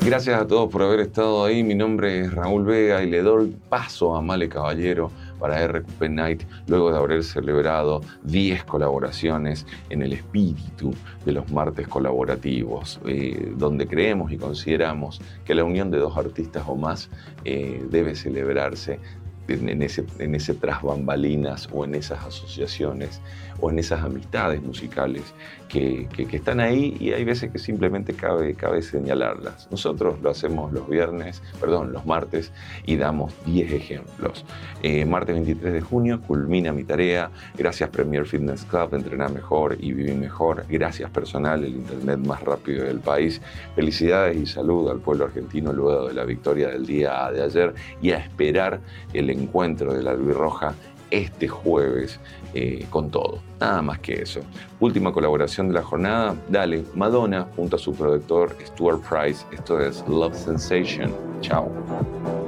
Gracias a todos por haber estado ahí. Mi nombre es Raúl Vega y le doy paso a Male Caballero para RQP Night, luego de haber celebrado 10 colaboraciones en el espíritu de los martes colaborativos, donde creemos y consideramos que la unión de dos artistas o más debe celebrarse en ese tras bambalinas o en esas asociaciones o en esas amistades musicales que están ahí, y hay veces que simplemente cabe señalarlas. Nosotros lo hacemos los martes, y damos 10 ejemplos. Martes 23 de junio culmina mi tarea. Gracias Premier Fitness Club, entrenar mejor y vivir mejor. Gracias Personal, el internet más rápido del país. Felicidades y salud al pueblo argentino luego de la victoria del día de ayer, y a esperar el encuentro de la albirroja este jueves con todo. Nada más que eso. Última colaboración de la jornada. Dale, Madonna junto a su productor Stuart Price. Esto es Love Sensation. Chao.